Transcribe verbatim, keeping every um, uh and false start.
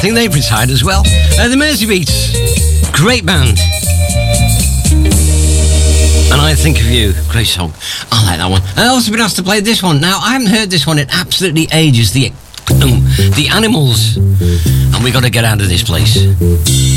think they've retired as well. Uh, the Mersey Beats, great band. And I Think of You, great song. I like that one. I've also been asked to play this one. Now, I haven't heard this one in absolutely ages. The, um, the Animals. And we got to get out of this place.